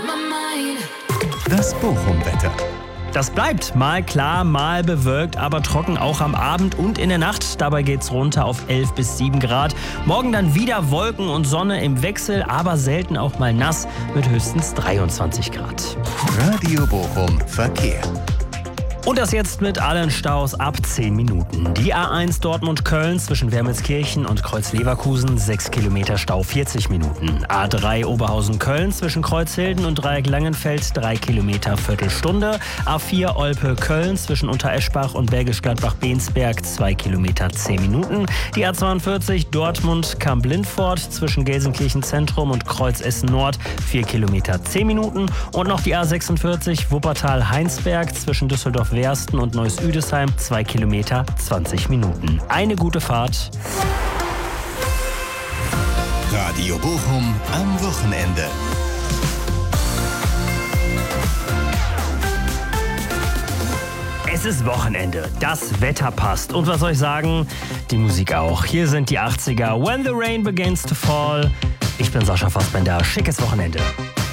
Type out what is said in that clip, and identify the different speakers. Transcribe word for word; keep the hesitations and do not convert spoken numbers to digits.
Speaker 1: Das Bochum-Wetter.
Speaker 2: Das bleibt mal klar, mal bewölkt, aber trocken auch am Abend und in der Nacht. Dabei geht's runter auf elf bis sieben Grad. Morgen dann wieder Wolken und Sonne im Wechsel, aber selten auch mal nass mit höchstens dreiundzwanzig Grad.
Speaker 1: Radio Bochum Verkehr.
Speaker 2: Und das jetzt mit allen Staus ab zehn Minuten. Die A eins Dortmund-Köln zwischen Wermelskirchen und Kreuz-Leverkusen, sechs Kilometer Stau, vierzig Minuten. A drei Oberhausen-Köln zwischen Kreuzhilden und Dreieck Langenfeld, drei Kilometer, Viertelstunde. A vier Olpe-Köln zwischen Untereschbach und Bergisch Gladbach-Bensberg, zwei Kilometer, zehn Minuten. Die A zweiundvierzig Dortmund-Kamp-Lindfort zwischen Gelsenkirchen Zentrum und Kreuz Essen Nord, vier Kilometer, zehn Minuten. Und noch die A sechsundvierzig Wuppertal-Heinsberg zwischen Düsseldorf Wersten und Neuss-Üdesheim, zwei Kilometer, zwanzig Minuten. Eine gute Fahrt.
Speaker 1: Radio Bochum am Wochenende.
Speaker 2: Es ist Wochenende, das Wetter passt und was soll ich sagen, die Musik auch. Hier sind die achtziger, When the Rain Begins to Fall. Ich bin Sascha Fassbender, schickes Wochenende.